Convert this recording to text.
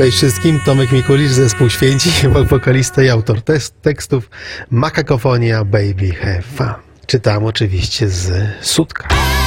Cześć wszystkim, Tomek Mikulicz, zespół Święci, wokalista i autor tekstów, Makakofonia, Baby Have Fun. Czytam oczywiście z Sutka.